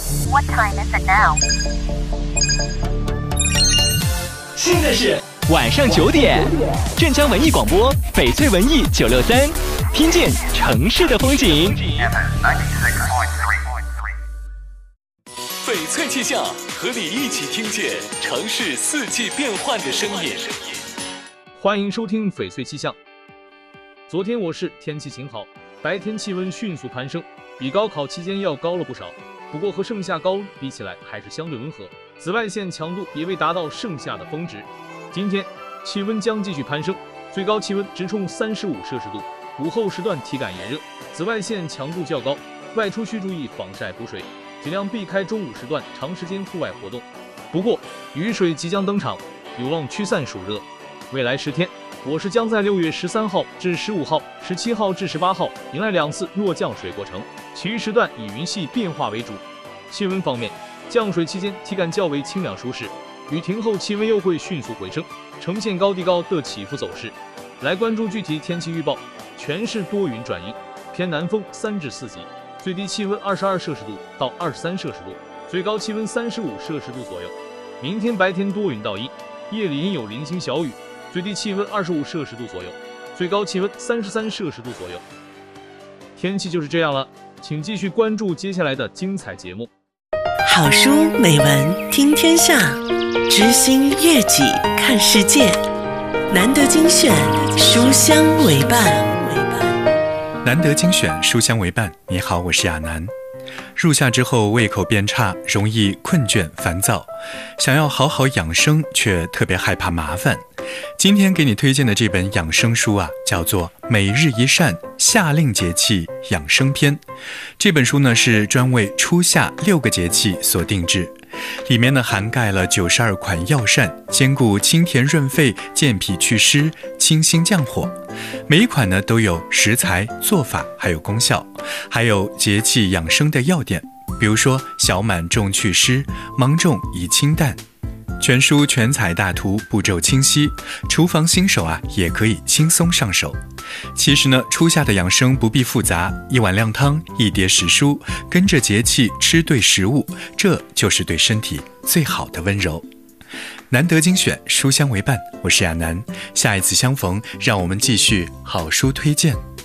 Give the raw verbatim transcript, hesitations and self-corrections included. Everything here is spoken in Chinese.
What time is it now? 现在是晚上九点，镇江文艺广播，翡翠文艺九六三，听见城市的风景。翡翠气象，和你一起听见城市四季变换的声音。 欢迎收听翡翠气象。昨天我市天气晴好，白天气温迅速攀升，比高考期间要高了不少。不过和盛夏高温比起来还是相对温和，紫外线强度也未达到盛夏的峰值。今天气温将继续攀升，最高气温直冲三十五摄氏度，午后时段体感炎热，紫外线强度较高，外出需注意防晒补水，尽量避开中午时段长时间户外活动。不过雨水即将登场，有望驱散暑热。未来十天，我市将在六月十三号至十五号、十七号至十八号迎来两次弱降水过程，其余时段以云系变化为主。气温方面，降水期间体感较为清凉舒适，雨停后气温又会迅速回升，呈现高低高的起伏走势。来关注具体天气预报，全市多云转阴，偏南风三至四级，最低气温二十二摄氏度到二十三摄氏度，最高气温三十五摄氏度左右。明天白天多云到阴，夜里阴有零星小雨，最低气温二十五摄氏度左右，最高气温三十三摄氏度左右。天气就是这样了，请继续关注接下来的精彩节目。 好书美文听天下，知心悦己看世界。难得精选，书香为伴。 难得精选，书香为伴。你好，我是亚楠。入夏之后胃口变差，容易困倦烦躁，想要好好养生却特别害怕麻烦。今天给你推荐的这本养生书啊，叫做《每日一善夏令节气养生篇》。这本书呢是专为初夏六个节气所定制，里面呢涵盖了九十二款药膳，兼顾清甜润肺、健脾祛湿、清心降火。每一款呢都有食材、做法还有功效，还有节气养生的要点，比如说小满重祛湿，芒种以清淡。全书全彩大图，步骤清晰，厨房新手啊也可以轻松上手。其实呢，初夏的养生不必复杂，一碗靓汤，一碟时蔬，跟着节气吃对食物，这就是对身体最好的温柔。难得精选，书香为伴，我是亚楠。下一次相逢，让我们继续好书推荐。